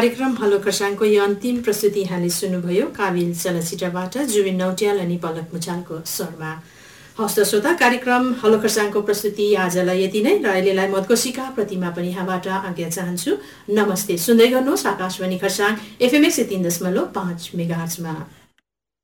कार्यक्रम हलो खरसाङको यो अन्तिम प्रस्तुति यहाँले सुन्नुभयो काबिल चलचित्रबाट जुबिन नौटियाल अनि पलक मुछालको स्वरमा। हस्त श्रोता, कार्यक्रम हलो खरसाङको प्रस्तुति आजलाई यति नै र अहिलेलाई मधुकोशिका प्रतिमा पनि यहाँबाट आज्ञा चाहन्छु। नमस्ते। सुन्दै गर्नुहोस् आकाशवाणी खरसाङ FM 103.5 मेगाहर्जमा।